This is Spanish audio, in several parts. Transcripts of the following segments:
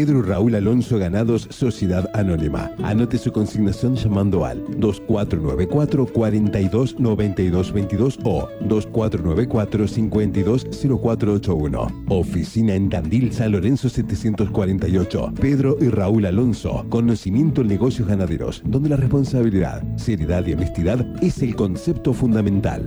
Pedro y Raúl Alonso Ganados Sociedad Anónima. Anote su consignación llamando al 2494-429222 o 2494-520481. Oficina en Tandil, San Lorenzo 748. Pedro y Raúl Alonso. Conocimiento en negocios ganaderos, donde la responsabilidad, seriedad y honestidad es el concepto fundamental.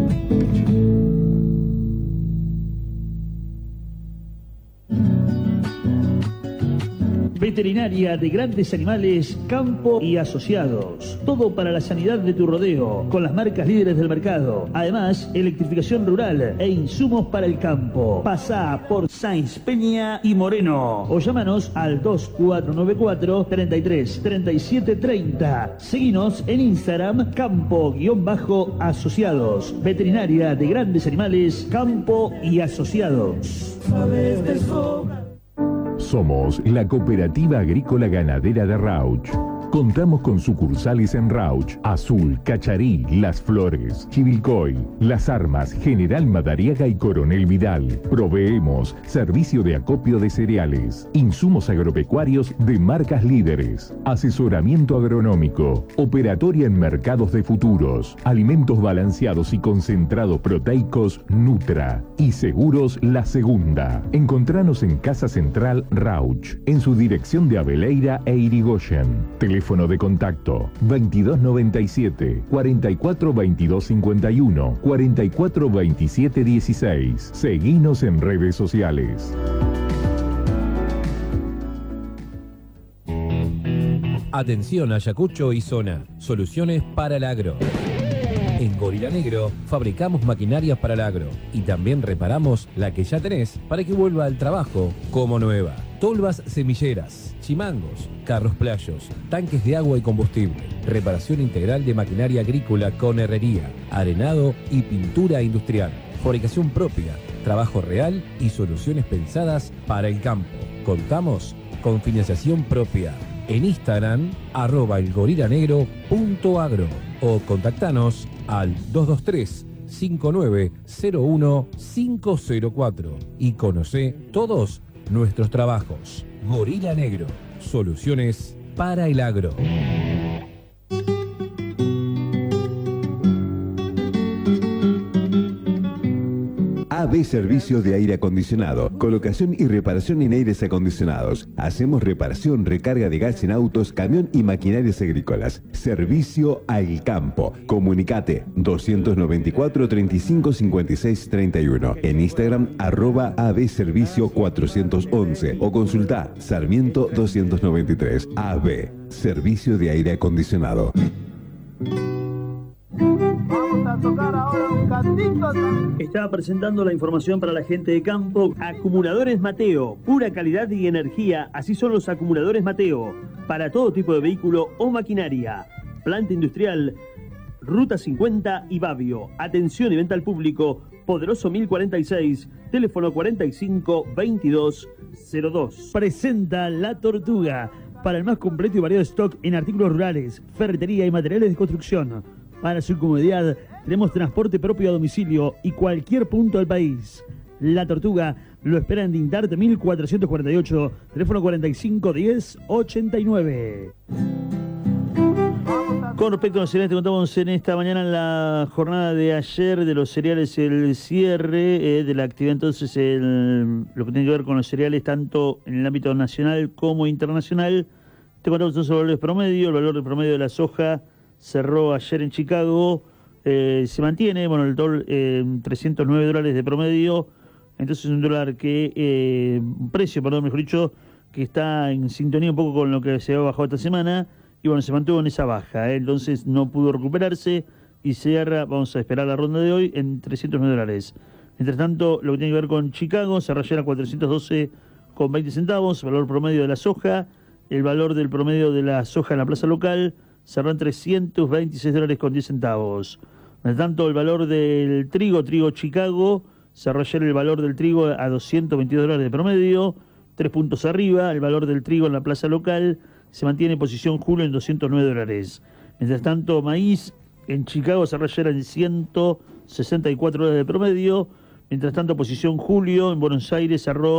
Veterinaria de Grandes Animales, Campo y Asociados. Todo para la sanidad de tu rodeo, con las marcas líderes del mercado. Además, electrificación rural e insumos para el campo. Pasá por Sáenz Peña y Moreno o llámanos al 2494 33 37 30. Seguinos en Instagram, Campo-Asociados. Veterinaria de Grandes Animales, Campo y Asociados. Sabes de sobra. Somos la Cooperativa Agrícola Ganadera de Rauch. Contamos con sucursales en Rauch, Azul, Cacharí, Las Flores, Chivilcoy, Las Armas, General Madariaga y Coronel Vidal. Proveemos servicio de acopio de cereales, insumos agropecuarios de marcas líderes, asesoramiento agronómico, operatoria en mercados de futuros, alimentos balanceados y concentrados proteicos Nutra y seguros La Segunda. Encontranos en Casa Central Rauch, en su dirección de Abeleira e Irigoyen. Teléfono de contacto 2297 44 22 51 44 27 16. Seguinos en redes sociales. Atención Ayacucho y zona. Soluciones para el agro. En Gorila Negro fabricamos maquinarias para el agro y también reparamos la que ya tenés para que vuelva al trabajo como nueva. Tolvas semilleras, chimangos, carros playos, tanques de agua y combustible, reparación integral de maquinaria agrícola con herrería, arenado y pintura industrial, fabricación propia, trabajo real y soluciones pensadas para el campo. Contamos con financiación propia. En Instagram, @elgorilanegro.agro o contactanos al 223-5901-504 y conocé todos nuestros trabajos. Gorila Negro, soluciones para el agro. AB Servicio de Aire Acondicionado, colocación y reparación en aires acondicionados. Hacemos reparación, recarga de gas en autos, camión y maquinarias agrícolas. Servicio al campo. Comunicate 294 35 56 31. En Instagram @AB Servicio 411 o consulta Sarmiento 293. AB Servicio de Aire Acondicionado. Estaba presentando la información para la gente de campo. Acumuladores Mateo, pura calidad y energía. Así son los acumuladores Mateo, para todo tipo de vehículo o maquinaria. Planta industrial, Ruta 50 y Babio. Atención y venta al público. Poderoso 1046, teléfono 45 22 02. Presenta La Tortuga, para el más completo y variado stock en artículos rurales, ferretería y materiales de construcción. Para su comodidad, tenemos transporte propio a domicilio y cualquier punto del país. La Tortuga lo espera en Dintarte 1448, teléfono 45 10 89. Con respecto a los cereales, te contamos en esta mañana, en la jornada de ayer de los cereales, el cierre de la actividad. Entonces, lo que tiene que ver con los cereales, tanto en el ámbito nacional como internacional. Te contamos entonces los valores promedio. El valor promedio de la soja cerró ayer en Chicago, se mantiene, bueno, el dólar $309 de promedio. Entonces un dólar que, un precio, perdón, mejor dicho, que está en sintonía un poco con lo que se había bajado esta semana. Y bueno, se mantuvo en esa baja, entonces no pudo recuperarse y cierra, vamos a esperar la ronda de hoy, en $309. Mientras tanto, lo que tiene que ver con Chicago, cerró ayer a 412,20 centavos, valor promedio de la soja. El valor del promedio de la soja en la plaza local cerró en $326,10 centavos. Mientras tanto, el valor del trigo Chicago, cerró ayer el valor del trigo a $222 de promedio, 3 puntos arriba. El valor del trigo en la plaza local se mantiene en posición julio en $209. Mientras tanto, maíz en Chicago cerró ayer en $164 de promedio. Mientras tanto, posición julio en Buenos Aires cerró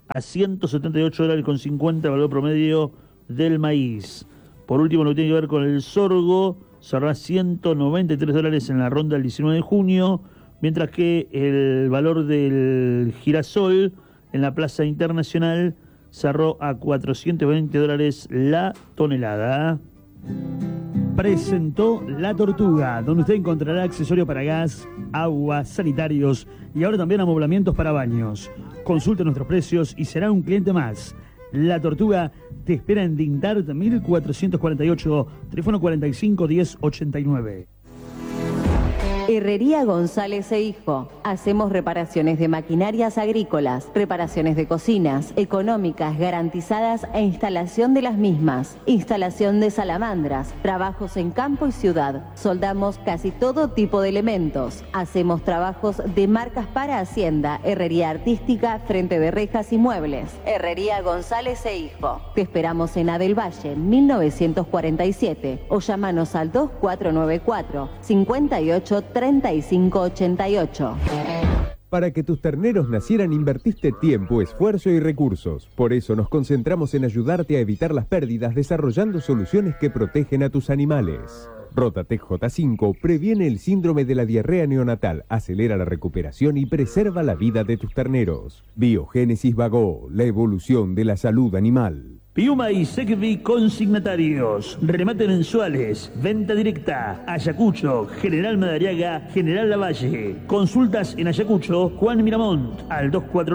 a $178.50 el valor promedio del maíz. Por último, lo que tiene que ver con el sorgo, cerró a $193 en la ronda del 19 de junio, mientras que el valor del girasol en la Plaza Internacional cerró a $420 la tonelada. Presentó La Tortuga, donde usted encontrará accesorio para gas, agua, sanitarios y ahora también amoblamientos para baños. Consulte nuestros precios y será un cliente más. La Tortuga te espera en Dindart 1448, teléfono 45 10 89. Herrería González e Hijo. Hacemos reparaciones de maquinarias agrícolas, reparaciones de cocinas, económicas, garantizadas e instalación de las mismas. Instalación de salamandras, trabajos en campo y ciudad. Soldamos casi todo tipo de elementos. Hacemos trabajos de marcas para Hacienda, herrería artística, frente de rejas y muebles. Herrería González e Hijo. Te esperamos en Adel Valle, 1947 o llámanos al 2494 58 3588. Para que tus terneros nacieran invertiste tiempo, esfuerzo y recursos. Por eso nos concentramos en ayudarte a evitar las pérdidas desarrollando soluciones que protegen a tus animales. Rotatec J5 previene el síndrome de la diarrea neonatal, acelera la recuperación y preserva la vida de tus terneros. Biogénesis Vago, la evolución de la salud animal. Piuma y Secvi consignatarios, remate mensuales, venta directa, Ayacucho, General Madariaga, General Lavalle. Consultas en Ayacucho, Juan Miramont, al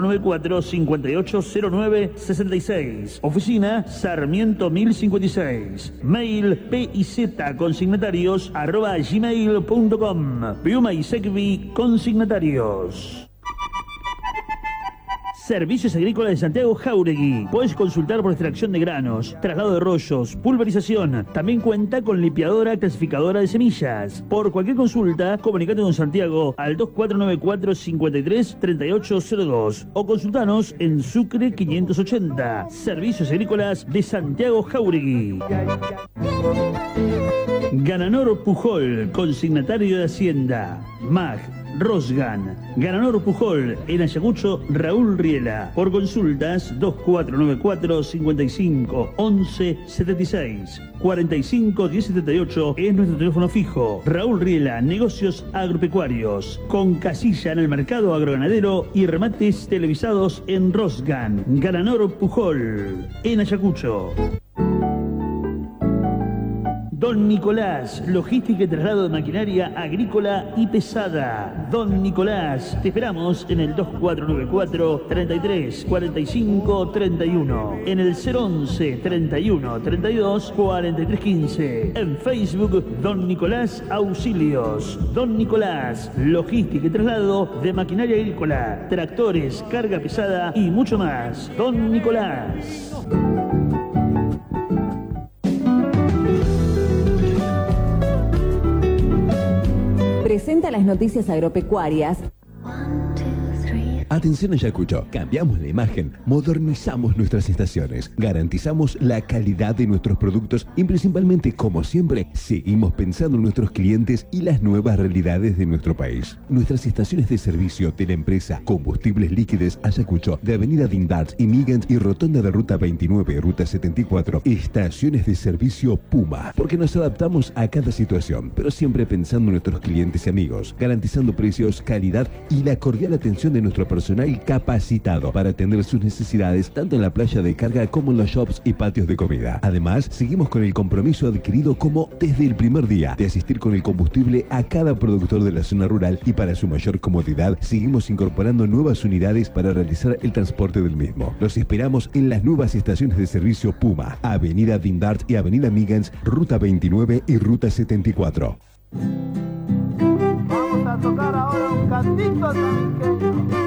2494-580966. Oficina, Sarmiento 1056. Mail piz consignatarios@gmail.com. Piuma y Secvi consignatarios. Servicios Agrícolas de Santiago Jáuregui. Puedes consultar por extracción de granos, traslado de rollos, pulverización. También cuenta con limpiadora clasificadora de semillas. Por cualquier consulta, comunicate con Santiago al 2494-533802 o consultanos en Sucre 580. Servicios Agrícolas de Santiago Jáuregui. Gananor Pujol, consignatario de Hacienda. MAG, Rosgan, Gananor Pujol, en Ayacucho, Raúl Riela. Por consultas, 2494 55 11 76. 45 1078 es nuestro teléfono fijo. Raúl Riela, negocios agropecuarios, con casilla en el mercado agroganadero y remates televisados en Rosgan. Gananor Pujol, en Ayacucho. Don Nicolás, logística y traslado de maquinaria agrícola y pesada. Don Nicolás, te esperamos en el 2494 33 45 31, en el 011 31 32 43 15. En Facebook, Don Nicolás Auxilios. Don Nicolás, logística y traslado de maquinaria agrícola, tractores, carga pesada y mucho más. Don Nicolás. Presenta las noticias agropecuarias. Atención Ayacucho, cambiamos la imagen, modernizamos nuestras estaciones, garantizamos la calidad de nuestros productos y principalmente, como siempre, seguimos pensando en nuestros clientes y las nuevas realidades de nuestro país. Nuestras estaciones de servicio de la empresa Combustibles Líquidos Ayacucho, de Avenida Dindart y Migant y Rotonda de Ruta 29, Ruta 74, estaciones de servicio Puma, porque nos adaptamos a cada situación, pero siempre pensando en nuestros clientes y amigos, garantizando precios, calidad y la cordial atención de nuestro personal capacitado para atender sus necesidades tanto en la playa de carga como en los shops y patios de comida. Además, seguimos con el compromiso adquirido como desde el primer día de asistir con el combustible a cada productor de la zona rural y para su mayor comodidad seguimos incorporando nuevas unidades para realizar el transporte del mismo. Los esperamos en las nuevas estaciones de servicio Puma, Avenida Dindart y Avenida Migans, Ruta 29 y Ruta 74. Vamos a tocar ahora un cantito también.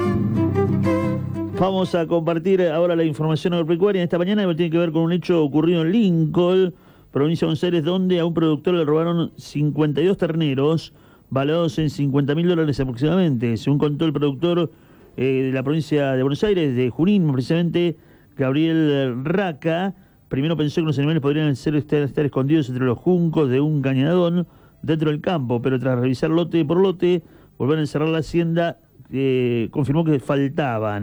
Vamos a compartir ahora la información agropecuaria en esta mañana que tiene que ver con un hecho ocurrido en Lincoln, provincia de Buenos Aires, donde a un productor le robaron 52 terneros valorados en $50.000 aproximadamente. Según contó el productor de la provincia de Buenos Aires, de Junín, precisamente, Gabriel Raca, primero pensó que los animales podrían estar escondidos entre los juncos de un cañadón dentro del campo, pero tras revisar lote por lote, volver a encerrar la hacienda, confirmó que faltaban.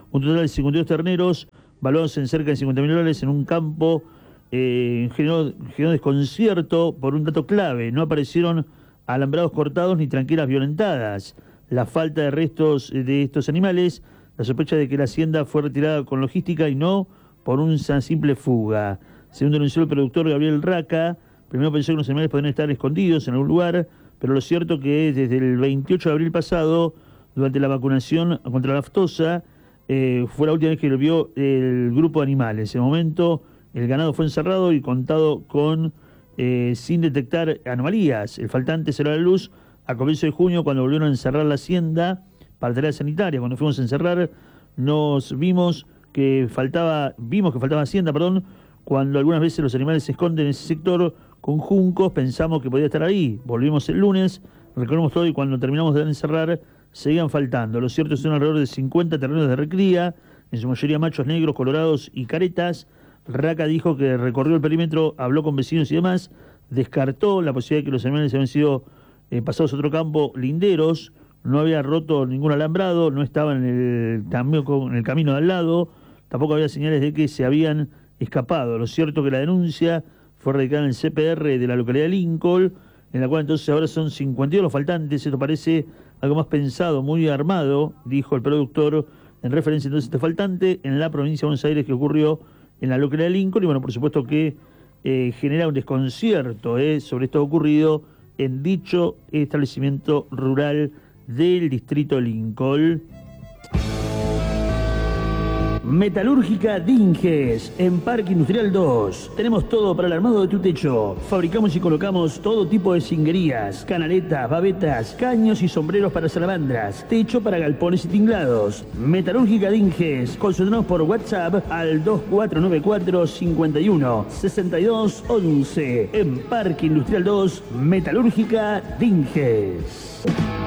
Un total de 52 terneros, valuados en cerca de $50.000 en un campo, generó desconcierto por un dato clave. No aparecieron alambrados cortados ni tranqueras violentadas. La falta de restos de estos animales, la sospecha de que la hacienda fue retirada con logística y no por una simple fuga. Según denunció el productor Gabriel Raca, primero pensó que los animales podrían estar escondidos en algún lugar, pero lo cierto que desde el 28 de abril pasado, durante la vacunación contra la aftosa, fue la última vez que lo vio el grupo de animales. En ese momento, el ganado fue encerrado y contado con sin detectar anomalías. El faltante salió a la luz a comienzo de junio, cuando volvieron a encerrar la hacienda para tareas sanitarias. Cuando fuimos a encerrar, vimos que faltaba hacienda, cuando algunas veces los animales se esconden en ese sector con juncos, pensamos que podía estar ahí. Volvimos el lunes, recorrimos todo y cuando terminamos de encerrar, seguían faltando. Lo cierto es que son alrededor de 50 terneros de recría, en su mayoría machos negros, colorados y caretas. Raca dijo que recorrió el perímetro, habló con vecinos y demás, descartó la posibilidad de que los animales habían sido pasados a otro campo linderos, no había roto ningún alambrado, no estaba en el camino de al lado, tampoco había señales de que se habían escapado. Lo cierto es que la denuncia fue radicada en el CPR de la localidad de Lincoln, en la cual entonces ahora son 52 los faltantes. Esto parece algo más pensado, muy armado, dijo el productor, en referencia entonces a este faltante en la provincia de Buenos Aires, que ocurrió en la localidad de Lincoln. Y bueno, por supuesto que genera un desconcierto sobre esto ocurrido en dicho establecimiento rural del distrito Lincoln. Metalúrgica Dinges, en Parque Industrial 2. Tenemos todo para el armado de tu techo. Fabricamos y colocamos todo tipo de cinguerías, canaletas, babetas, caños y sombreros para salamandras, techo para galpones y tinglados. Metalúrgica Dinges, consultanos por WhatsApp al 2494 51 62 11. En Parque Industrial 2, Metalúrgica Dinges.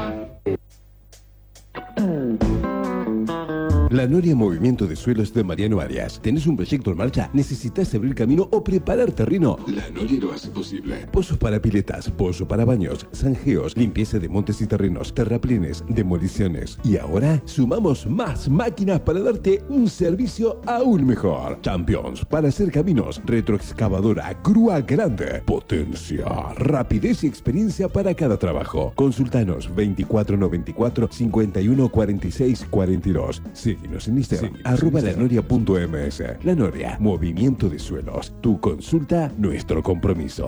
La Noria Movimiento de Suelos de Mariano Arias. ¿Tenés un proyecto en marcha? ¿Necesitas abrir camino o preparar terreno? La Noria lo hace posible. Pozos para piletas, pozo para baños, zanjeos, limpieza de montes y terrenos, terraplenes, demoliciones. Y ahora sumamos más máquinas para darte un servicio aún mejor. Champions para hacer caminos, retroexcavadora, grúa grande, potencia, rapidez y experiencia para cada trabajo. Consultanos 2494 51 46 42. Síguenos en Instagram, @lanoria.ms. La Noria, Movimiento de Suelos. Tu consulta, nuestro compromiso.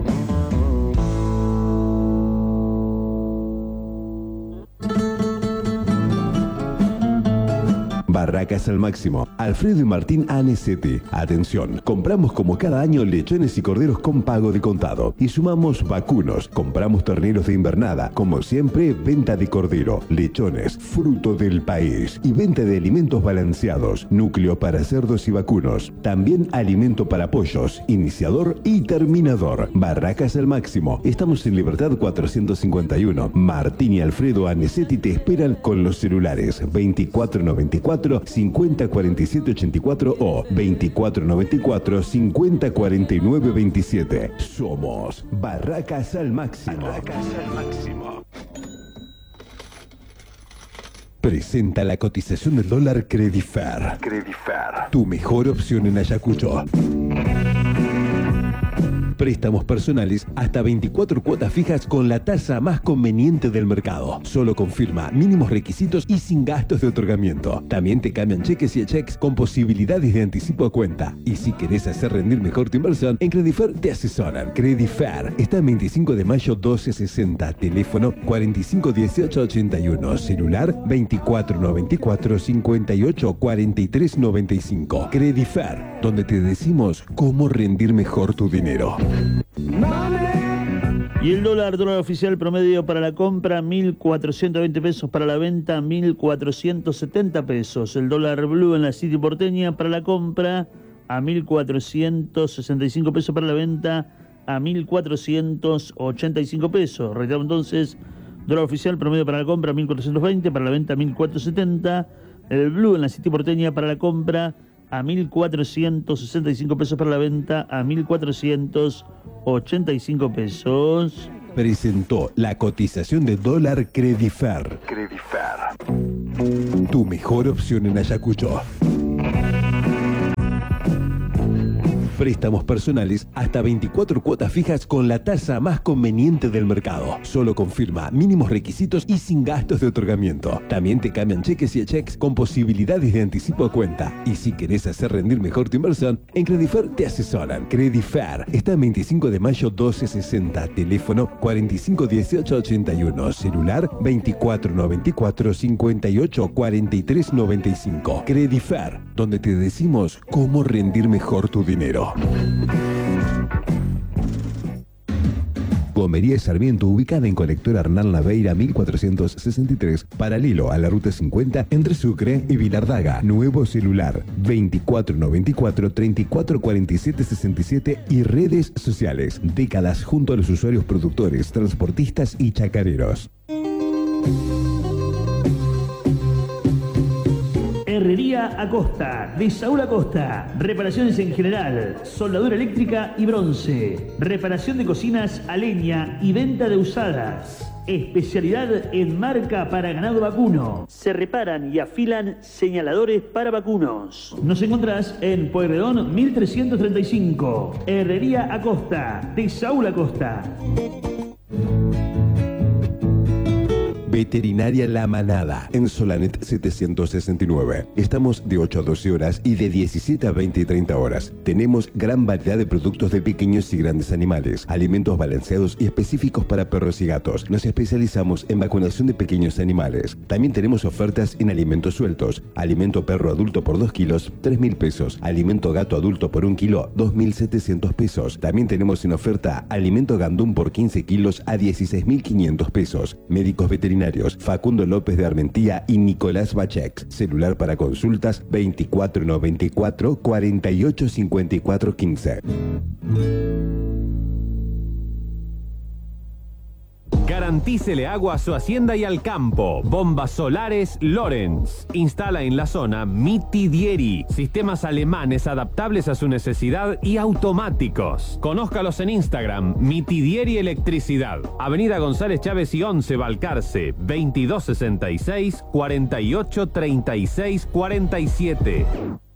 Barracas al máximo. Alfredo y Martín Anesetti. Atención, compramos como cada año lechones y corderos con pago de contado. Y sumamos vacunos. Compramos terneros de invernada. Como siempre, venta de cordero, lechones, fruto del país. Y venta de alimentos balanceados. Núcleo para cerdos y vacunos. También alimento para pollos, iniciador y terminador. Barracas al máximo. Estamos en Libertad 451. Martín y Alfredo Anesetti te esperan con los celulares 2494 50 47 84 o 2494 50 49 27. Somos Barracas al máximo. Barracas al máximo. Presenta la cotización del dólar Credifer. Tu mejor opción en Ayacucho. Préstamos personales hasta 24 cuotas fijas con la tasa más conveniente del mercado. Solo confirma mínimos requisitos y sin gastos de otorgamiento. También te cambian cheques y cheques con posibilidades de anticipo a cuenta. Y si querés hacer rendir mejor tu inversión, en Credifer te asesoran. Credifer está en 25 de mayo 1260. Teléfono 45 18 81. Celular 24 94 58 43 95. Credifer, donde te decimos cómo rendir mejor tu dinero. Y el dólar oficial promedio para la compra 1.420 pesos, para la venta 1.470 pesos. El dólar blue en la City porteña para la compra a 1.465 pesos, para la venta a 1.485 pesos. Reitero entonces, dólar oficial promedio para la compra 1.420, para la venta 1.470. El blue en la City porteña para la compra a 1.465 pesos, para la venta a 1.485 pesos. Presentó la cotización de dólar Credifer. Tu mejor opción en Ayacucho. Préstamos personales hasta 24 cuotas fijas con la tasa más conveniente del mercado. Solo confirma mínimos requisitos y sin gastos de otorgamiento. También te cambian cheques y cheques con posibilidades de anticipo a cuenta. Y si querés hacer rendir mejor tu inversión, en Credifer te asesoran. Credifer está en 25 de mayo 1260, teléfono 451881, celular 2494 58 43 95. Credifer, donde te decimos cómo rendir mejor tu dinero. Comería Sarmiento, ubicada en Colector Hernán Laveira 1463, paralelo a la Ruta 50 entre Sucre y Vilardaga. Nuevo celular 2494 34 47 67 y redes sociales. Décadas junto a los usuarios, productores, transportistas y chacareros. Herrería Acosta, de Saúl Acosta. Reparaciones en general, soldadura eléctrica y bronce. Reparación de cocinas a leña y venta de usadas. Especialidad en marca para ganado vacuno. Se reparan y afilan señaladores para vacunos. Nos encontrás en Pueyrredón 1335. Herrería Acosta, de Saúl Acosta. Veterinaria La Manada, en Solanet 769. Estamos de 8 a 12 horas y de 17 a 20 y 30 horas. Tenemos gran variedad de productos de pequeños y grandes animales, alimentos balanceados y específicos para perros y gatos. Nos especializamos en vacunación de pequeños animales. También tenemos ofertas en alimentos sueltos. Alimento perro adulto por 2 kilos, 3.000 pesos. Alimento gato adulto por 1 kilo, 2.700 pesos. También tenemos en oferta alimento gandún por 15 kilos a 16.500 pesos. Médicos veterinarios Facundo López de Armentía y Nicolás Bachek. Celular para consultas 2494 48 54 15. Garantícele agua a su hacienda y al campo. Bombas solares Lorenz. Instala en la zona Mitidieri. Sistemas alemanes adaptables a su necesidad y automáticos. Conózcalos en Instagram, Mitidieri Electricidad. Avenida González Chávez y 11 Balcarce, 2266 48 36 47.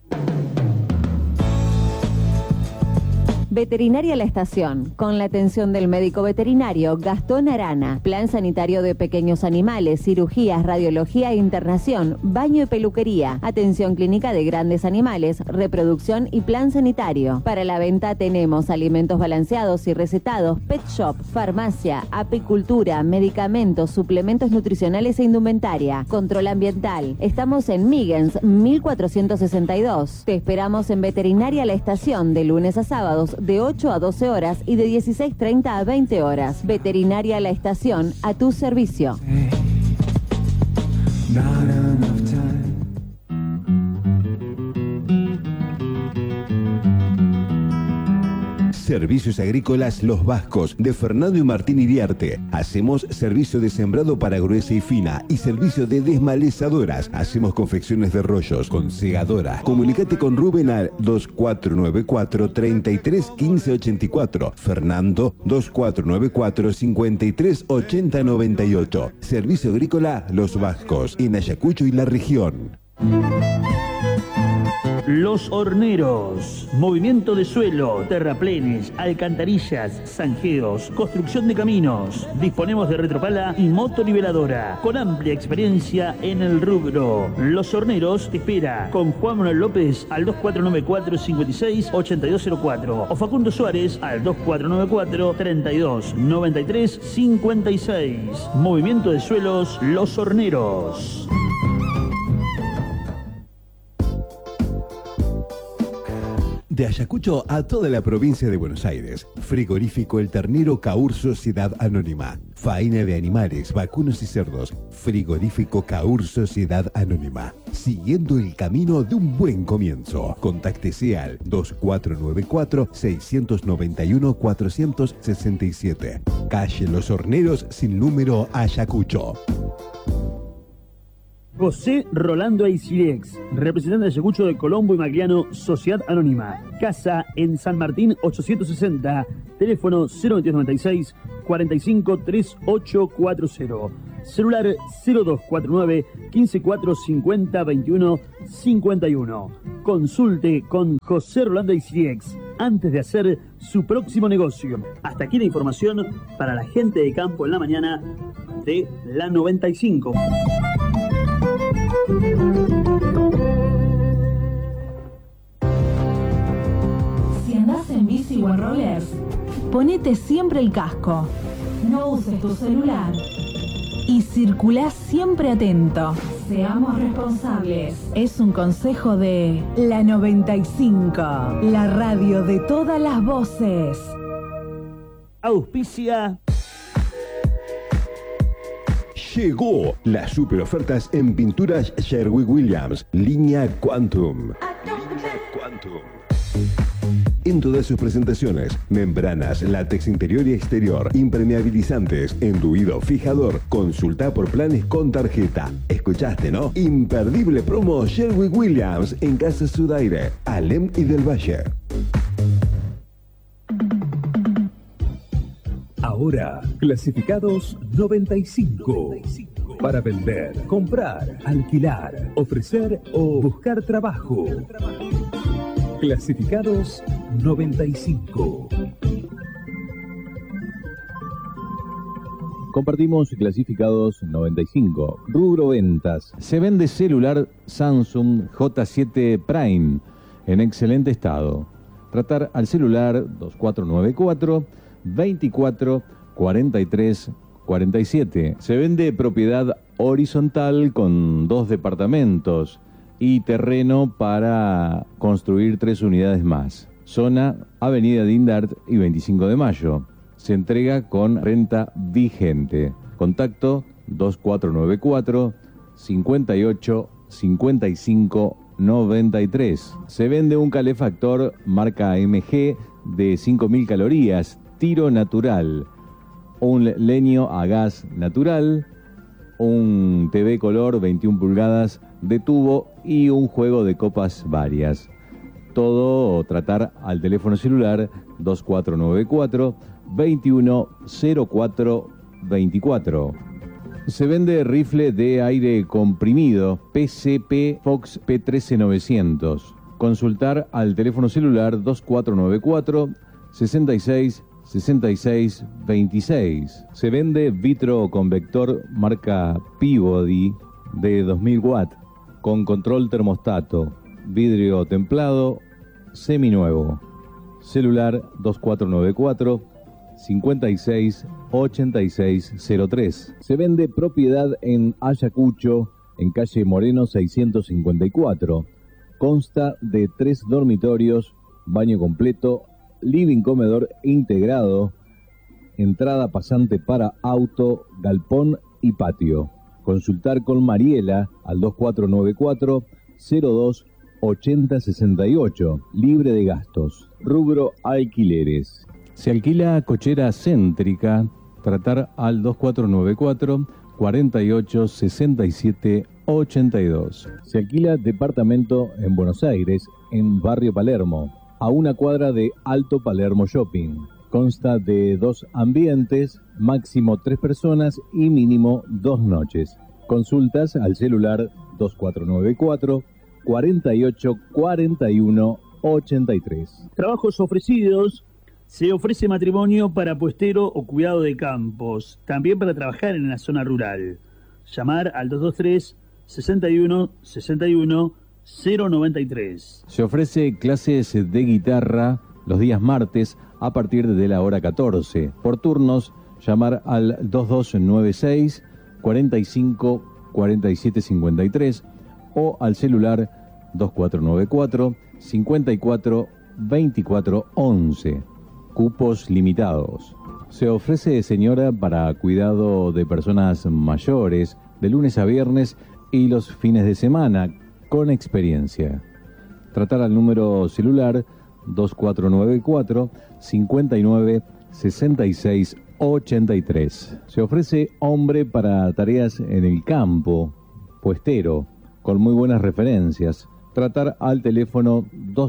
Veterinaria La Estación, con la atención del médico veterinario Gastón Arana. Plan sanitario de pequeños animales, cirugías, radiología e internación, baño y peluquería. Atención clínica de grandes animales, reproducción y plan sanitario. Para la venta tenemos alimentos balanceados y recetados, pet shop, farmacia, apicultura, medicamentos, suplementos nutricionales e indumentaria. Control ambiental. Estamos en Migens 1462. Te esperamos en Veterinaria La Estación de lunes a sábados de 8 a 12 horas y de 16:30 a 20 horas. Veterinaria La Estación, a tu servicio. Servicios Agrícolas Los Vascos, de Fernando y Martín Iriarte. Hacemos servicio de sembrado para gruesa y fina y servicio de desmalezadoras. Hacemos confecciones de rollos con segadora. Comunicate con Rubén al 2494 33 15 84. Fernando 2494 53 80 98. Servicio Agrícola Los Vascos, en Ayacucho y la región. Los Horneros. Movimiento de suelo, terraplenes, alcantarillas, zanjeos, construcción de caminos. Disponemos de retropala y motoniveladora, con amplia experiencia en el rubro. Los Horneros te espera con Juan Manuel López al 2494 56 8204 o Facundo Suárez al 2494 32 93 56. Movimiento de suelos Los Horneros. De Ayacucho a toda la provincia de Buenos Aires. Frigorífico El Ternero Caur Sociedad Anónima. Faena de animales, vacunos y cerdos. Frigorífico Caur Sociedad Anónima. Siguiendo el camino de un buen comienzo. Contáctese al 2494 691 467. Calle Los Horneros sin número, Ayacucho. José Rolando Aisirex, representante de Ayacucho de Colombo y Magliano, Sociedad Anónima. Casa en San Martín 860, teléfono 02296 45 3840. Celular 0249 15450 21 51. Consulte con José Rolando Aisirex. antes de hacer su próximo negocio. Hasta aquí la información para la gente de campo en la mañana de la 95. Si andás en bici o en rollers, ponete siempre el casco. No uses tu celular. Y circulá siempre atento. Seamos responsables. Es un consejo de la 95, la radio de todas las voces. Auspicia. Llegó las super ofertas en pinturas Sherwin-Williams, línea Quantum. En todas sus presentaciones, membranas, látex interior y exterior, impermeabilizantes, enduido, fijador. Consulta por planes con tarjeta. ¿Escuchaste, no? Imperdible promo Sherwin-Williams en Casa Sudaire, Alem y del Valle. Ahora, clasificados 95. Para vender, comprar, alquilar, ofrecer o buscar trabajo. Clasificados 95. Compartimos clasificados 95. Rubro ventas. Se vende celular Samsung J7 Prime en excelente estado. Tratar al celular 2494 24 43 47. Se vende propiedad horizontal con 2 departamentos y terreno para construir 3 unidades más. Zona Avenida Dindart y 25 de Mayo. Se entrega con renta vigente. Contacto 2494 58 55 93. Se vende un calefactor marca MG de 5000 calorías, tiro natural, un leño a gas natural, un TV color 21 pulgadas de tubo y un juego de copas varias. Todo tratar al teléfono celular 2494 2104 24. Se vende rifle de aire comprimido PCP Fox P13900. Consultar al teléfono celular 2494 66 66 26. Se vende vitro convector marca Peabody de 2000 watts con control termostato, vidrio templado, seminuevo. Celular 2494 56 86 03. Se vende propiedad en Ayacucho, en calle Moreno 654. Consta de 3 dormitorios, baño completo, living comedor integrado, entrada pasante para auto, galpón y patio. Consultar con Mariela al 2494 02 80 68, libre de gastos. Rubro alquileres. Se alquila cochera céntrica. Tratar al 2494 48 67 82. Se alquila departamento en Buenos Aires, en Barrio Palermo, a una cuadra de Alto Palermo Shopping. Consta de 2 ambientes, máximo 3 personas y mínimo 2 noches. Consultas al celular 2494 48 41 83. Trabajos ofrecidos. Se ofrece matrimonio para puestero o cuidado de campos, también para trabajar en la zona rural. Llamar al 223 61 61 093. Se ofrece clases de guitarra los días martes a partir de la hora 14. Por turnos, llamar al 2296 45 47 53 o al celular 2494 54 24 11. Cupos limitados. Se ofrece señora para cuidado de personas mayores de lunes a viernes y los fines de semana con experiencia. Tratar al número celular 2494 59 66 83. Se ofrece hombre para tareas en el campo, puestero, con muy buenas referencias. Tratar al teléfono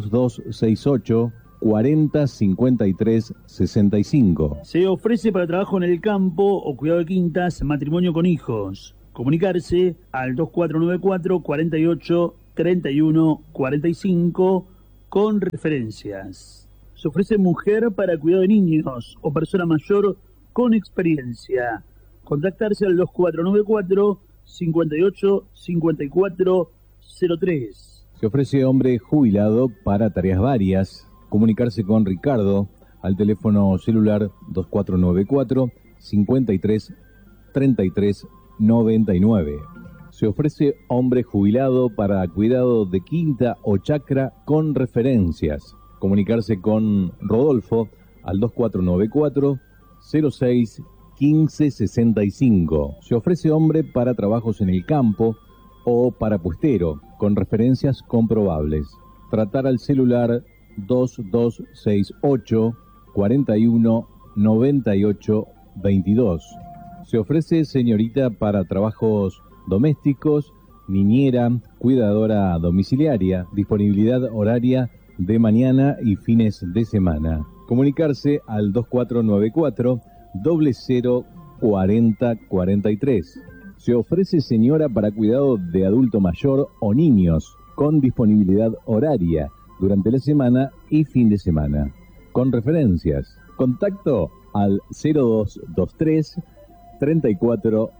2268 40 53 65. Se ofrece para trabajo en el campo o cuidado de quintas, matrimonio con hijos. Comunicarse al 2494 48 31 45 con referencias. Se ofrece mujer para cuidado de niños o persona mayor con experiencia. Contactarse al 2494-585403. Se ofrece hombre jubilado para tareas varias. Comunicarse con Ricardo al teléfono celular 2494 53 33 99. Se ofrece hombre jubilado para cuidado de quinta o chacra con referencias. Comunicarse con Rodolfo al 2494 06 15 65. Se ofrece hombre para trabajos en el campo o para puestero con referencias comprobables. Tratar al celular 2268 41 98 22. Se ofrece señorita para trabajos domésticos, niñera, cuidadora domiciliaria, disponibilidad horaria de mañana y fines de semana. Comunicarse al 2494 00 40 43. Se ofrece señora para cuidado de adulto mayor o niños, con disponibilidad horaria durante la semana y fin de semana. Con referencias. Contacto al 0223 34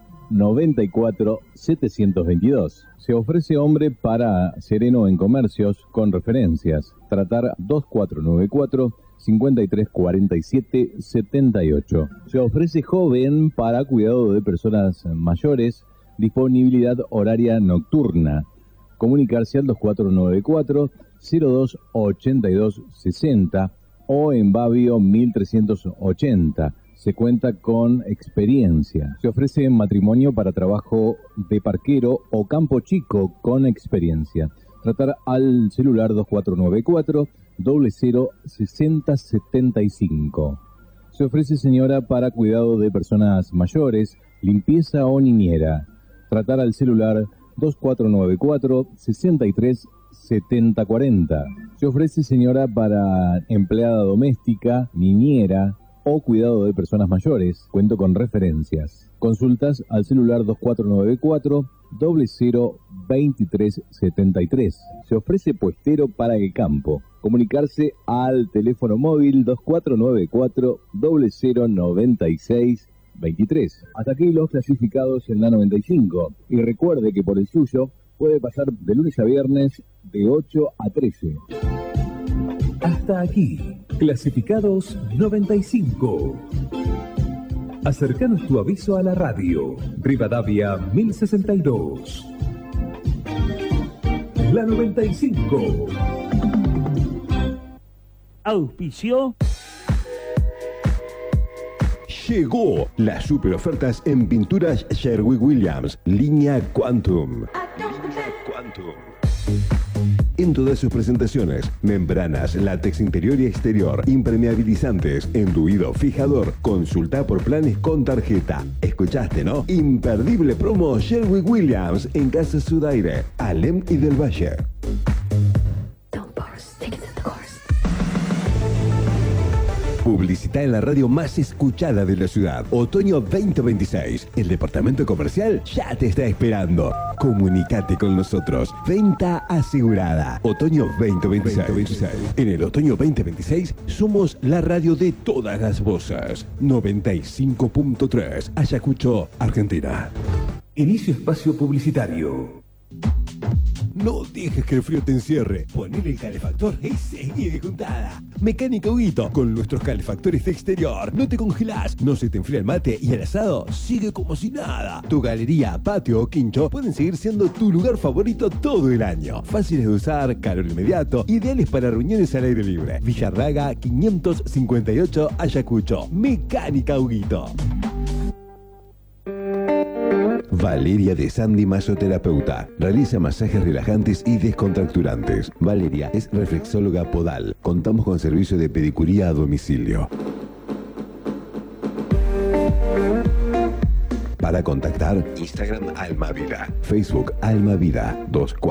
94 722. Se ofrece hombre para sereno en comercios con referencias. Tratar 2494 53 47 78. Se ofrece joven para cuidado de personas mayores, disponibilidad horaria nocturna. Comunicarse al 2494 02 82 60 o en Babio 1380. Se cuenta con experiencia. Se ofrece matrimonio para trabajo de parquero o campo chico con experiencia. Tratar al celular 2494 00 60 75. Se ofrece señora para cuidado de personas mayores, limpieza o niñera. Tratar al celular 2494 63 70 40. Se ofrece señora para empleada doméstica, niñera o cuidado de personas mayores. Cuento con referencias. Consultas al celular 2494 00 23 73. Se ofrece puestero para el campo. Comunicarse al teléfono móvil 2494 00 96 23. Hasta aquí los clasificados en la 95. Y recuerde que por el suyo puede pasar de lunes a viernes de 8 a 13. Hasta aquí, clasificados 95. Acercanos tu aviso a la radio. Rivadavia 1062. La 95. Auspició. Llegó las super ofertas en pinturas Sherwin-Williams, línea Quantum. En todas sus presentaciones, membranas, látex interior y exterior, impermeabilizantes, enduido, fijador. Consulta por planes con tarjeta. ¿Escuchaste, no? Imperdible promo Sherwin-Williams en Casa Sudaire, Alem y del Valle. Publicita en la radio más escuchada de la ciudad. Otoño 2026. El departamento comercial ya te está esperando. Comunicate con nosotros. Venta asegurada. Otoño 2026. En el otoño 2026 somos la radio de todas las voces. 95.3 Ayacucho, Argentina. Inicio espacio publicitario. No dejes que el frío te encierre. Ponele el calefactor y seguí de juntada. Mecánica Huguito, con nuestros calefactores de exterior. No te congelás, no se te enfría el mate y el asado sigue como si nada. Tu galería, patio o quincho pueden seguir siendo tu lugar favorito todo el año. Fáciles de usar, calor inmediato, ideales para reuniones al aire libre. Villarraga 558 Ayacucho. Mecánica Huguito. Valeria de Sandy, masoterapeuta. Realiza masajes relajantes y descontracturantes. Valeria es reflexóloga podal. Contamos con servicio de pedicuría a domicilio. Para contactar, Instagram Almavida, Facebook Almavida,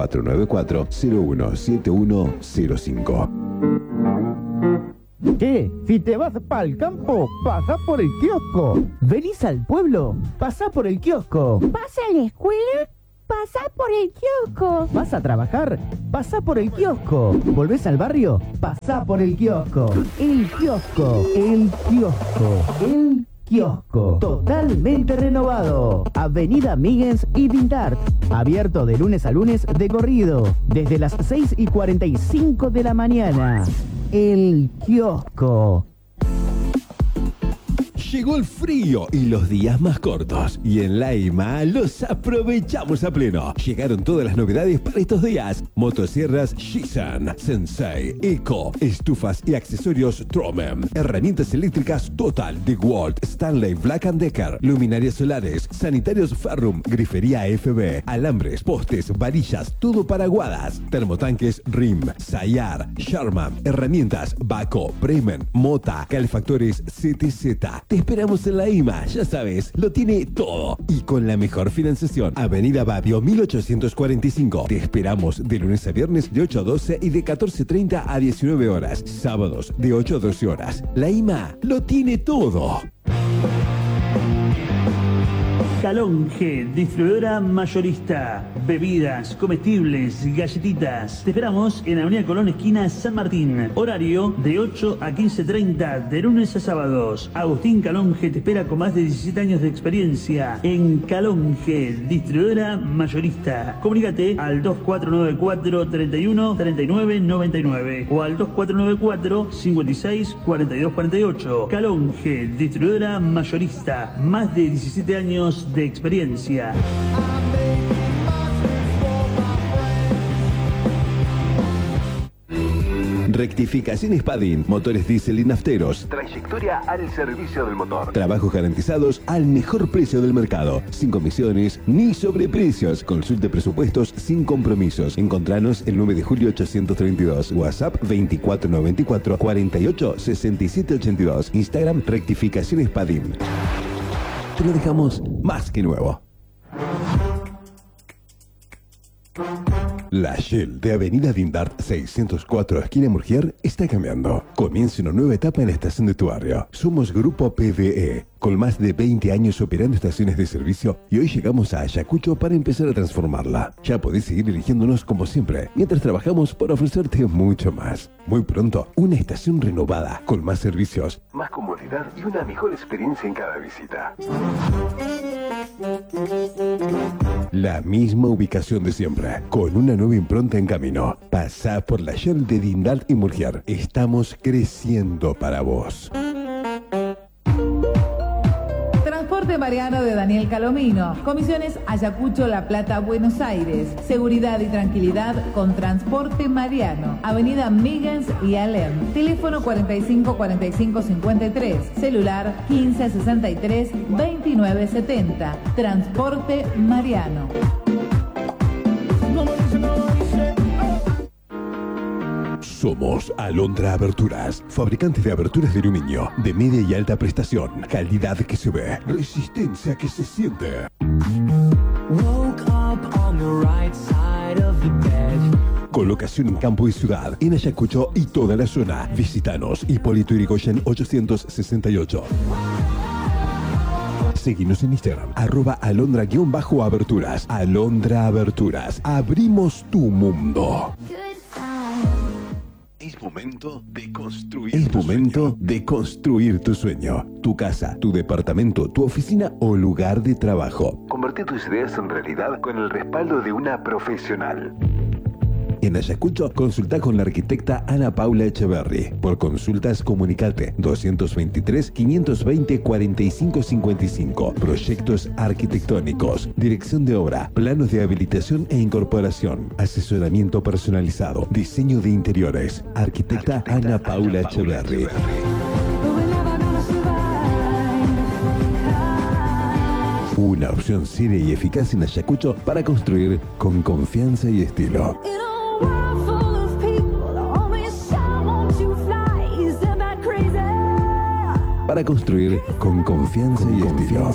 2494-017105. ¿Qué? Si te vas para el campo, pasa por el kiosco. ¿Venís al pueblo? Pasa por el kiosco. ¿Vas a la escuela? Pasá por el kiosco. ¿Vas a trabajar? Pasá por el kiosco. ¿Volvés al barrio? Pasá por el kiosco. El kiosco. El kiosco. El kiosco. Totalmente renovado. Avenida Miggins y Dindart. Abierto de lunes a lunes de corrido. Desde las 6:45 de la mañana. El kiosco. Llegó el frío y los días más cortos. Y en Laima los aprovechamos a pleno. Llegaron todas las novedades para estos días. Motosierras Shisan, Sensei, Eco, estufas y accesorios Tromen. Herramientas eléctricas Total, DeWalt, Stanley, Black & Decker. Luminarias solares, sanitarios Ferrum, grifería FB, alambres, postes, varillas, todo para aguadas. Termotanques RIM, Sayar, Sharman. Herramientas Baco, Bremen, Mota, calefactores CTZ. Te esperamos en la IMA, ya sabes, lo tiene todo. Y con la mejor financiación. Avenida Badio 1845. Te esperamos de lunes a viernes de 8 a 12 y de 14:30 a 19 horas. Sábados de 8 a 12 horas. La IMA lo tiene todo. Calonge, distribuidora mayorista, bebidas, comestibles, galletitas. Te esperamos en Avenida Colón, esquina San Martín. Horario de 8 a 15:30, de lunes a sábados. Agustín Calonge te espera con más de 17 años de experiencia en Calonge, distribuidora mayorista. Comunícate al 2494 31 39 99 o al 2494 56 42 48. Calonge, distribuidora mayorista. Más de 17 años de experiencia. Rectificaciones Padin, motores diésel y nafteros. Trayectoria al servicio del motor. Trabajos garantizados al mejor precio del mercado. Sin comisiones ni sobreprecios. Consulte presupuestos sin compromisos. Encontranos el 9 de julio 832. WhatsApp 2494 48 67 82. Instagram Rectificaciones Padin. Te lo dejamos más que nuevo. La Shell de Avenida Dindart 604, esquina Murgier, está cambiando. Comienza una nueva etapa en la estación de tu barrio. Somos Grupo PVE, con más de 20 años operando estaciones de servicio, y hoy llegamos a Ayacucho para empezar a transformarla. Ya podés seguir eligiéndonos como siempre, mientras trabajamos por ofrecerte mucho más. Muy pronto, una estación renovada, con más servicios, más comodidad y una mejor experiencia en cada visita. La misma ubicación de siempre, con una nueva impronta en camino. Pasá por la Shell de Dindart y Murgier. Estamos creciendo para vos. Transporte Mariano de Daniel Calomino. Comisiones Ayacucho, La Plata, Buenos Aires. Seguridad y tranquilidad con Transporte Mariano. Avenida Miggins y Alem. Teléfono 45 45 53. Celular 15 63 29 70. Transporte Mariano. Somos Alondra Aberturas, fabricantes de aberturas de aluminio, de media y alta prestación, calidad que se ve, resistencia que se siente. Colocación en campo y ciudad, en Ayacucho y toda la zona. Visítanos, Hipólito Yrigoyen 868. Seguinos en Instagram, @alondra_aberturas. Alondra Aberturas, abrimos tu mundo. Es momento de construir. Es momento de construir tu sueño. Tu casa, tu departamento, tu oficina o lugar de trabajo. Convertir tus ideas en realidad con el respaldo de una profesional. En Ayacucho, consulta con la arquitecta Ana Paula Echeverry. Por consultas, comunicate 223 520 45 55. Proyectos arquitectónicos, dirección de obra, planos de habilitación e incorporación, asesoramiento personalizado, diseño de interiores. Arquitecta Ana Paula Echeverry. Una opción seria y eficaz en Ayacucho para construir con confianza y estilo. Para construir con confianza y estilo.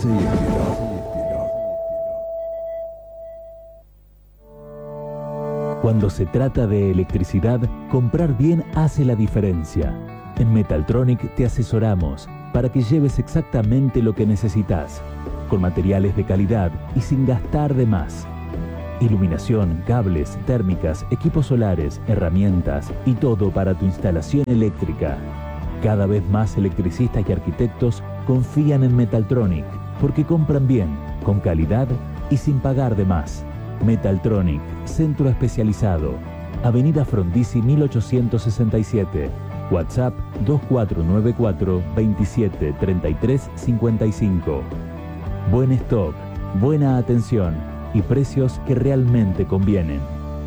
Cuando se trata de electricidad, comprar bien hace la diferencia. En Metaltronic te asesoramos para que lleves exactamente lo que necesitas, con materiales de calidad y sin gastar de más. Iluminación, cables, térmicas, equipos solares, herramientas y todo para tu instalación eléctrica. Cada vez más electricistas y arquitectos confían en Metaltronic porque compran bien, con calidad y sin pagar de más. Metaltronic, centro especializado. Avenida Frondizi 1867. WhatsApp 2494 27 33 55. Buen stock, buena atención y precios que realmente convienen.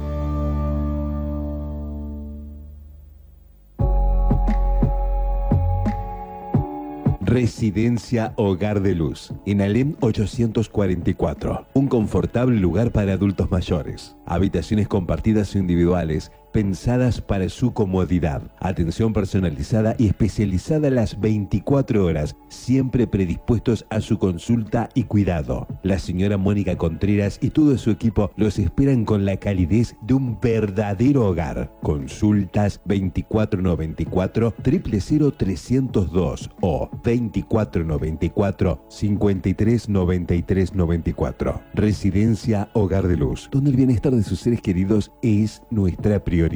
Residencia Hogar de Luz, en Alem 844. Un confortable lugar para adultos mayores. Habitaciones compartidas o individuales, pensadas para su comodidad. Atención personalizada y especializada las 24 horas, siempre predispuestos a su consulta y cuidado. La señora Mónica Contreras y todo su equipo los esperan con la calidez de un verdadero hogar. Consultas 2494 000302 o 2494 539394. Residencia Hogar de Luz, donde el bienestar de sus seres queridos es nuestra prioridad.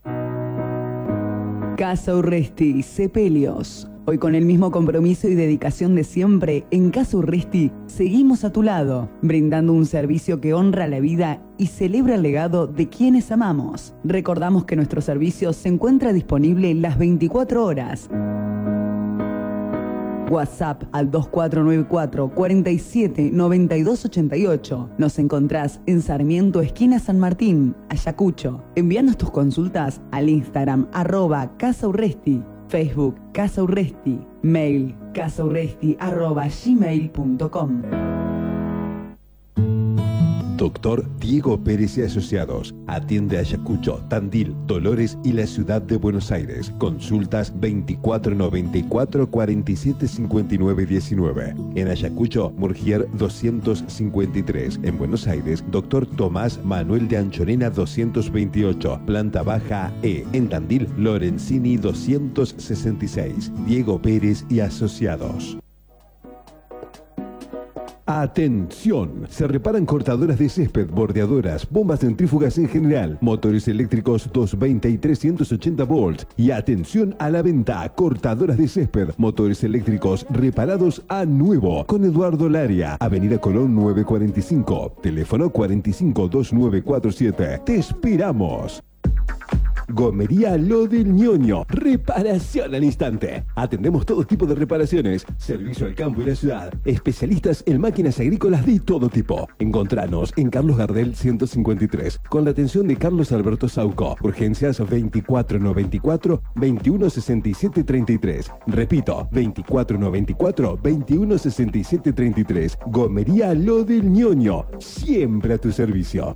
Casa Urresti, Sepelios. Hoy con el mismo compromiso y dedicación de siempre, en Casa Urresti seguimos a tu lado, brindando un servicio que honra la vida y celebra el legado de quienes amamos. Recordamos que nuestro servicio se encuentra disponible las 24 horas. WhatsApp al 2494 47 92 88. Nos encontrás en Sarmiento, esquina San Martín, Ayacucho. Envíanos tus consultas al Instagram @Casa Urresti, Facebook Casa Urresti, mail casaurresti@gmail.com. Doctor Diego Pérez y Asociados. Atiende Ayacucho, Tandil, Dolores y la ciudad de Buenos Aires. Consultas 2494 47 59 19. En Ayacucho, Murgier 253. En Buenos Aires, Doctor Tomás Manuel de Anchorena 228. Planta baja E. En Tandil, Lorenzini 266. Diego Pérez y Asociados. Atención, se reparan cortadoras de césped, bordeadoras, bombas centrífugas en general, motores eléctricos 220 y 380 volts. Y atención a la venta, cortadoras de césped, motores eléctricos reparados a nuevo. Con Eduardo Laria, Avenida Colón 945, teléfono 452947. Te esperamos. Gomería Lo del Ñoño, reparación al instante. Atendemos todo tipo de reparaciones, servicio al campo y la ciudad, especialistas en máquinas agrícolas de todo tipo. Encontranos en Carlos Gardel 153, con la atención de Carlos Alberto Sauco. Urgencias 2494 2167 33. Repito, 2494 2167 33. Gomería Lo del Ñoño, siempre a tu servicio.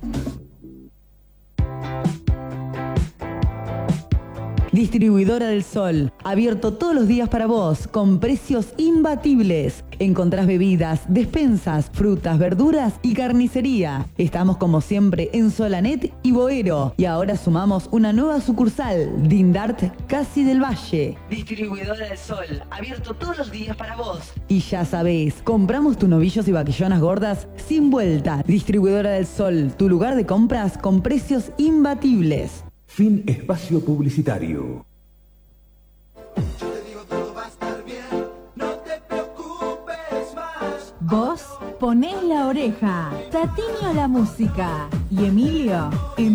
Distribuidora del Sol, abierto todos los días para vos, con precios imbatibles. Encontrás bebidas, despensas, frutas, verduras y carnicería. Estamos como siempre en Solanet y Boero. Y ahora sumamos una nueva sucursal, Dindart, Casi del Valle. Distribuidora del Sol, abierto todos los días para vos. Y ya sabés, compramos tus novillos y vaquillonas gordas sin vuelta. Distribuidora del Sol, tu lugar de compras con precios imbatibles. Fin espacio publicitario. Vos ponés la oreja, Tatiño la música y Emilio,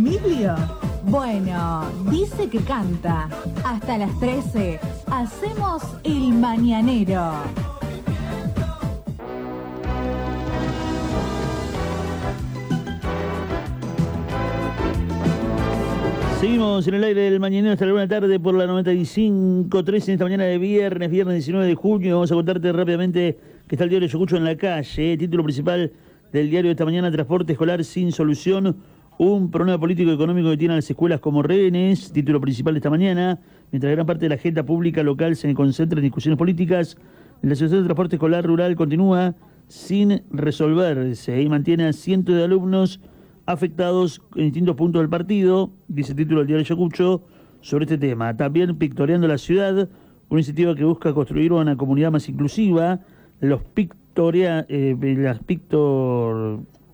bueno, dice que canta. Hasta las 13 hacemos el mañanero. Seguimos en el aire del mañanero hasta la buena tarde por la 95.3 en esta mañana de viernes 19 de junio. Vamos a contarte rápidamente que está el diario Ayacucho en la calle. Título principal del diario de esta mañana: transporte escolar sin solución. Un problema político y económico que tienen las escuelas como rehenes. Título principal de esta mañana. Mientras gran parte de la agenda pública local se concentra en discusiones políticas, la Asociación de Transporte Escolar Rural continúa sin resolverse y mantiene a cientos de alumnos afectados en distintos puntos del partido, dice el título del diario Ayacucho, sobre este tema. También Pictoreando la Ciudad, una iniciativa que busca construir una comunidad más inclusiva. Las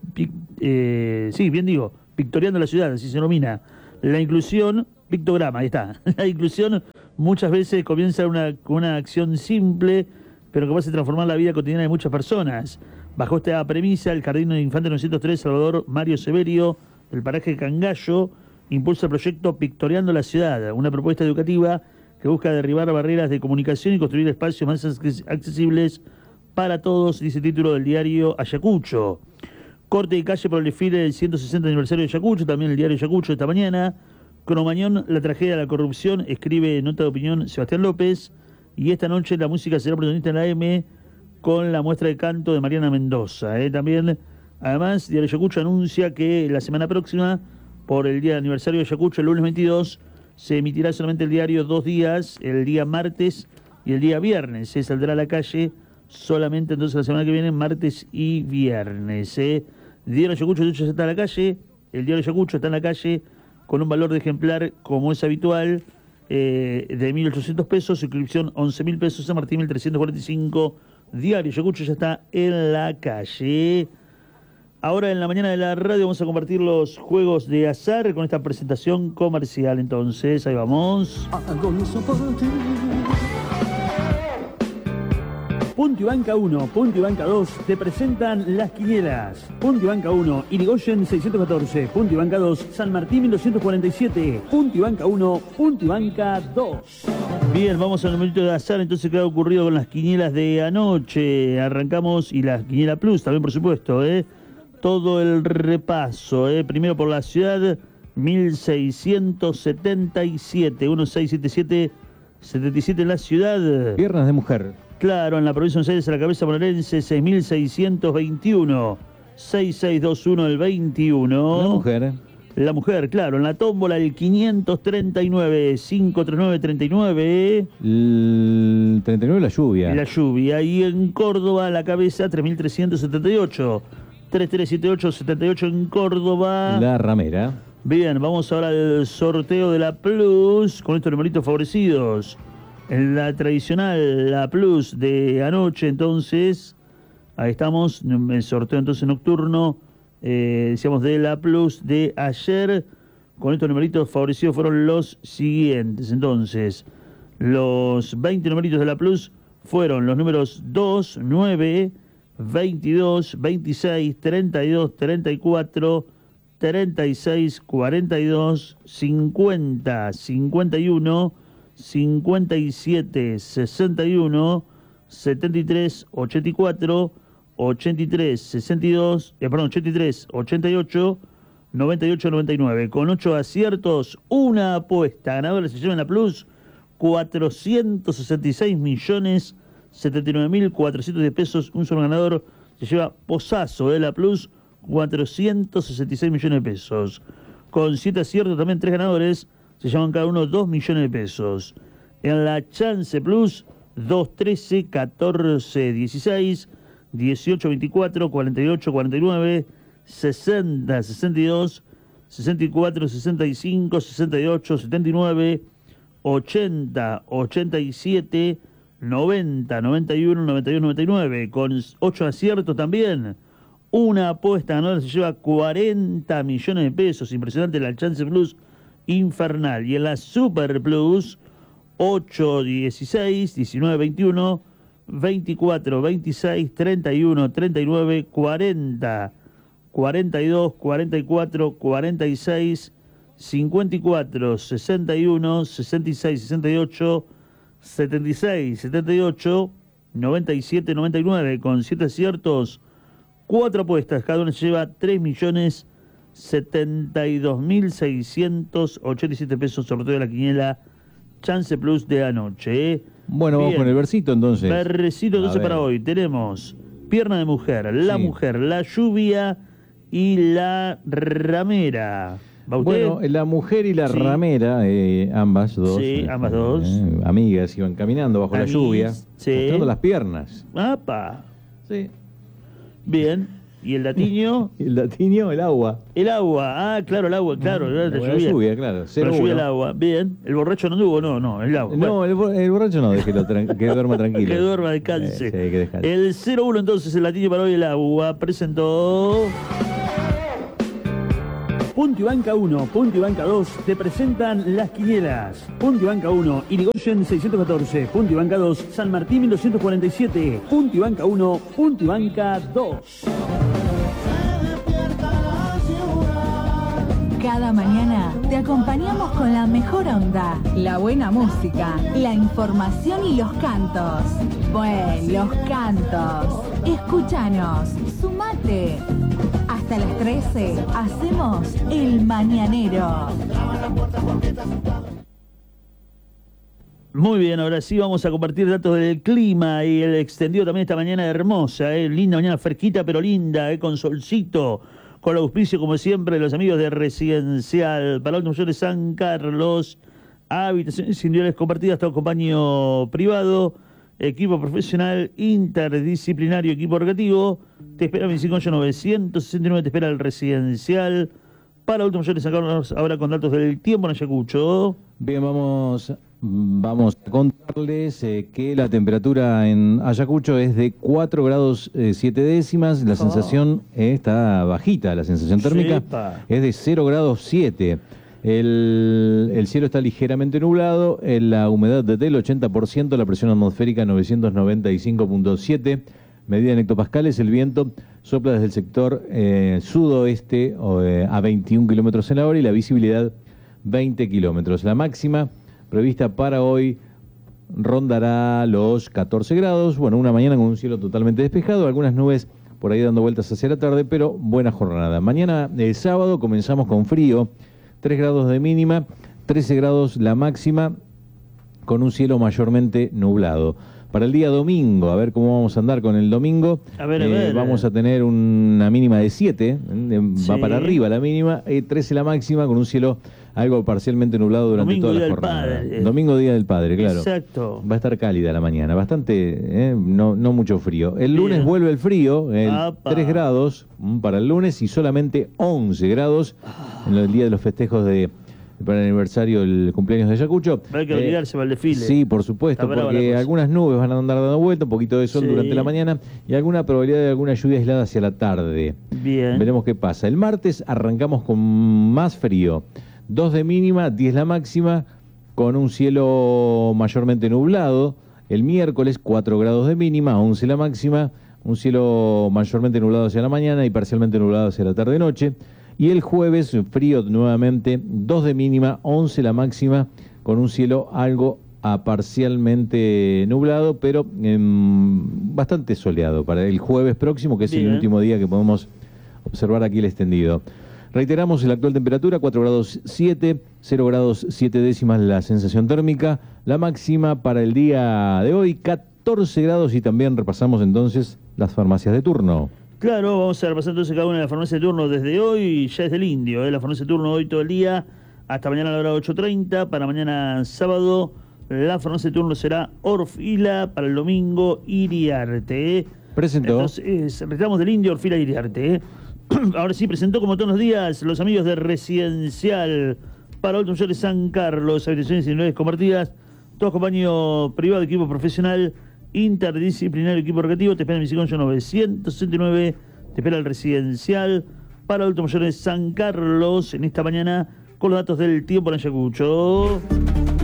sí, bien digo, Victoriando la ciudad, así se denomina. La inclusión, pictograma, ahí está. La inclusión muchas veces comienza con una acción simple, pero que va a transformar la vida cotidiana de muchas personas. Bajo esta premisa, el Jardín de Infante 903, Salvador Mario Severio, del paraje Cangallo, impulsa el proyecto Pictoreando la Ciudad, una propuesta educativa que busca derribar barreras de comunicación y construir espacios más accesibles para todos, dice el título del diario Ayacucho. Corte de calle por el desfile del 160 aniversario de Ayacucho, también el diario Ayacucho esta mañana. Cromañón, la tragedia de la corrupción, escribe nota de opinión Sebastián López. Y esta noche la música será protagonista en la M con la muestra de canto de Mariana Mendoza. También, además, diario Ayacucho anuncia que la semana próxima, por el día de aniversario de Ayacucho, el lunes 22, se emitirá solamente el diario 2 días, el día martes y el día viernes. Se saldrá a la calle solamente entonces la semana que viene, martes y viernes. Diario Ayacucho, de hecho, ya está en la calle. El diario Ayacucho está en la calle con un valor de ejemplar, como es habitual, de 1.800 pesos, suscripción 11.000 pesos, San Martín 1.345. Diario Ayacucho ya está en la calle. Ahora en la mañana de la radio vamos a compartir los juegos de azar con esta presentación comercial. Entonces, ahí vamos. Punto y Banca 1, Punto y Banca 2 te presentan las quinielas. Punto y Banca 1, Irigoyen 614. Punto y Banca 2, San Martín 1247. Punto y Banca 1, Punto y Banca 2. Bien, vamos al numerito de azar. Entonces, ¿qué ha ocurrido con las quinielas de anoche? Arrancamos, y la quiniela Plus también, por supuesto, todo el repaso. Primero por la ciudad, 1677, 1677, 77 en la ciudad. Piernas de mujer. Claro, en la provincia de Buenos Aires, a la cabeza bonaerense, 6621, 6621 el 21. La mujer. La mujer, claro, en la tómbola el 539, 539, 39. El 39 la lluvia. La lluvia. Y en Córdoba, a la cabeza, 3378. 3378, 78 en Córdoba. La ramera. Bien, vamos ahora al sorteo de la Plus, con estos numeritos favorecidos. En la tradicional, la Plus de anoche, entonces, ahí estamos, el sorteo entonces nocturno, decíamos de la Plus de ayer, con estos numeritos favorecidos fueron los siguientes. Entonces, los 20 numeritos de la Plus fueron los números 2, 9, 22, 26, 32, 34, 36, 42, 50, 51, 57, 61, 73, 84, 83, 62, 83, 88, 98, 99. Con 8 aciertos, una apuesta. Ganadora se lleva en la Plus 466.079.410 pesos. Un solo ganador se lleva Posazo de la Plus, 466 millones de pesos. Con 7 aciertos también 3 ganadores se llevan cada uno 2 millones de pesos. En la Chance Plus, 2, 13, 14, 16, 18, 24, 48, 49, 60, 62, 64, 65, 68, 79, 80, 87, 90, 91, 92, 99. Con 8 aciertos también. Una apuesta ganadora se lleva 40 millones de pesos. Impresionante la Chance Plus infernal. Y en la Super Plus, 8, 16, 19, 21, 24, 26, 31, 39, 40, 42, 44, 46, 54, 61, 66, 68, 76, 78, 97, 99. Con 7 aciertos, 4 apuestas. Cada una se lleva 3.072.687 pesos. Sorteo de la quiniela Chance Plus de anoche. Bueno, Bien. vamos con el versito entonces. Versito entonces para hoy. Tenemos pierna de mujer, la mujer, la lluvia y la ramera. ¿Va usted? Bueno, la mujer y la ramera, ambas dos. Sí, ambas dos. Amigas, iban caminando bajo la lluvia, mostrando las piernas. ¡Apa! Sí. Bien. ¿Y el latiño? El latiño, el agua. El agua, claro, el agua, claro. La lluvia, claro. La lluvia, el agua. Bien. ¿El borracho no anduvo? No, el agua. No, bueno. el borracho no, déjelo que duerma tranquilo. Que duerma, descanse. Sí, que descanse. El 0-1 entonces, el latino para hoy, el agua, presentó... Punto y Banca 1, Punto y Banca 2 te presentan las quinielas. Punto y Banca 1, Irigoyen 614. Punto y Banca 2, San Martín 1247. Punto y Banca 1, Punto y Banca 2. Cada mañana te acompañamos con la mejor onda, la buena música, la información y los cantos. Bueno, los cantos. Escúchanos, sumate. Hasta las 13 hacemos El Mañanero. Muy bien, ahora sí vamos a compartir datos del clima y el extendido también esta mañana hermosa, linda mañana fresquita pero linda, con solcito, con el auspicio como siempre de los amigos de Residencial Para Adultos Mayores San Carlos, habitaciones individuales compartidas, todo compañero privado, equipo profesional, interdisciplinario, equipo educativo. Te espera 25.969, te espera el Residencial Para Adultos Mayores San Carlos, ahora con datos del tiempo en Ayacucho. Bien, vamos a contarles que la temperatura en Ayacucho es de 4 grados 7 décimas, la sensación está bajita, la sensación térmica es de 0 grados 7. El cielo está ligeramente nublado, la humedad del 80%, la presión atmosférica 995.7, medida en hectopascales, el viento sopla desde el sector sudoeste a 21 kilómetros en la hora y la visibilidad 20 kilómetros. La máxima prevista para hoy rondará los 14 grados, bueno, una mañana con un cielo totalmente despejado, algunas nubes por ahí dando vueltas hacia la tarde, pero buena jornada. Mañana, el sábado, comenzamos con frío, 3 grados de mínima, 13 grados la máxima, con un cielo mayormente nublado. Para el día domingo, a ver cómo vamos a andar con el domingo. A ver. Vamos a tener una mínima de 7, va para arriba la mínima, 13 la máxima, con un cielo algo parcialmente nublado durante toda la jornada. Domingo, Día del Padre, claro. Exacto. Va a estar cálida la mañana, bastante, no mucho frío. El lunes vuelve el frío, 3 grados para el lunes y solamente 11 grados en el día de los festejos para el aniversario, el cumpleaños de Ayacucho. No hay que olvidarse para el desfile. Sí, por supuesto, porque algunas nubes van a andar dando vuelta, un poquito de sol durante la mañana y alguna probabilidad de alguna lluvia aislada hacia la tarde. Bien. Veremos qué pasa. El martes arrancamos con más frío. 2 de mínima, 10 la máxima, con un cielo mayormente nublado. El miércoles 4 grados de mínima, 11 la máxima, un cielo mayormente nublado hacia la mañana y parcialmente nublado hacia la tarde-noche. Y el jueves, frío nuevamente, 2 de mínima, 11 la máxima, con un cielo algo parcialmente nublado, pero bastante soleado para el jueves próximo, que es el último día que podemos observar aquí el extendido. Reiteramos la actual temperatura, 4 grados 7, 0 grados 7 décimas la sensación térmica, la máxima para el día de hoy, 14 grados, y también repasamos entonces las farmacias de turno. Claro, vamos a repasar entonces cada una de las farmacias de turno desde hoy, ya es del Indio, la farmacia de turno hoy todo el día, hasta mañana a la hora 8:30, para mañana sábado la farmacia de turno será Orfila, para el domingo Iriarte. Presentó. Entonces, retiramos del Indio, Orfila, Iriarte. Ahora sí, presentó como todos los días los amigos de Residencial Para Adultos Mayores San Carlos, habitaciones individuales compartidas, todo compañero privado, equipo profesional, interdisciplinario, equipo educativo. Te espera en Misiconcho 969, te espera el Residencial Para Adultos Mayores San Carlos en esta mañana con los datos del tiempo en Ayacucho.